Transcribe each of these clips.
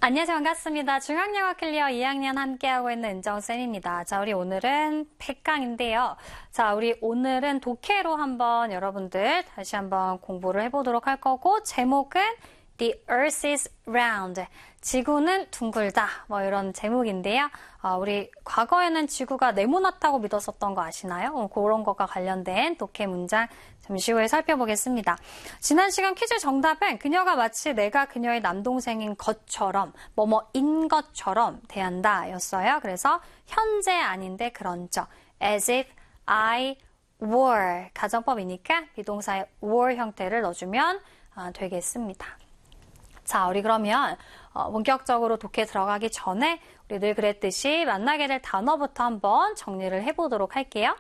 안녕하세요. 반갑습니다. 중학영어 클리어 2학년 함께하고 있는 은정쌤입니다. 자, 우리 오늘은 100강인데요. 자, 우리 오늘은 독해로 한번 여러분들 다시 한번 공부를 해보도록 할 거고, 제목은 The Earth is Round. 지구는 둥글다. 뭐 이런 제목인데요. 우리 과거에는 지구가 네모났다고 믿었었던 거 아시나요? 그런 것과 관련된 독해 문장 잠시 후에 살펴보겠습니다. 지난 시간 퀴즈 정답은 그녀가 마치 내가 그녀의 남동생인 것처럼 뭐뭐인 것처럼 대한다 였어요. 그래서 현재 아닌데 그런 적 as if I were 가정법이니까 비동사의 were 형태를 넣어주면 되겠습니다. 자, 우리 그러면 본격적으로 독해 들어가기 전에 우리 늘 그랬듯이 만나게 될 단어부터 한번 정리를 해보도록 할게요.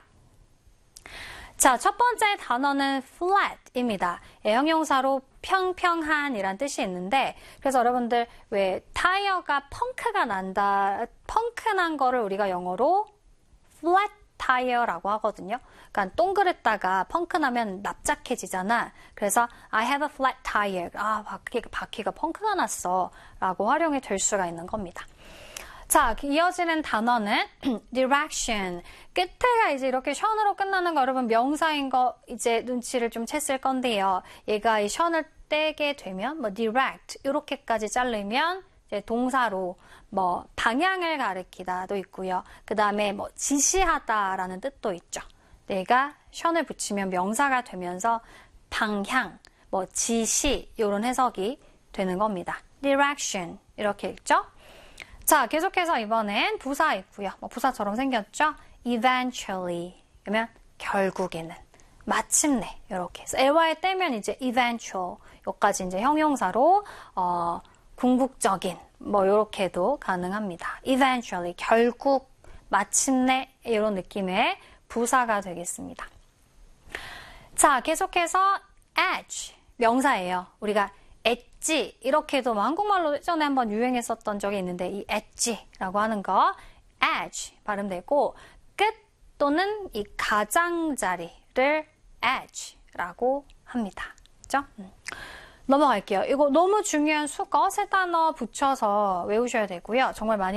자, 첫 번째 단어는 flat입니다. 형용사로 평평한 이란 뜻이 있는데, 그래서 여러분들 왜 타이어가 펑크가 난다, 펑크난 거를 우리가 영어로 flat tire라고 하거든요. 그러니까 동그랬다가 펑크나면 납작해지잖아. 그래서 I have a flat tire. 바퀴가 펑크가 났어. 라고 활용이 될 수가 있는 겁니다. 자, 이어지는 단어는 direction. 끝에가 이제 이렇게 션으로 끝나는 거 여러분 명사인 거 이제 눈치를 좀 챘을 건데요. 얘가 이 션을 떼게 되면 뭐 direct 이렇게까지 자르면 이제 동사로 뭐 방향을 가리키다도 있고요. 그 다음에 뭐 지시하다라는 뜻도 있죠. 얘가 션을 붙이면 명사가 되면서 방향, 뭐 지시 이런 해석이 되는 겁니다. direction 이렇게 읽죠. 자, 계속해서 이번엔 부사 있고요. 뭐 부사처럼 생겼죠? eventually 그러면 결국에는, 마침내 이렇게 해서 ly에 떼면 이제 eventual 여기까지 이제 형용사로 궁극적인 뭐 이렇게도 가능합니다. eventually 결국, 마침내 이런 느낌의 부사가 되겠습니다. 자, 계속해서 edge 명사예요. 우리가 엣지 이렇게도 뭐 한국말로 예전에 한번 유행했었던 적이 있는데 이 엣지라고 하는 거 edge 발음되고 끝 또는 이 가장자리를 edge라고 합니다. 그죠? 넘어갈게요. 이거 너무 중요한 수거 세 단어 붙여서 외우셔야 되고요. 정말 많이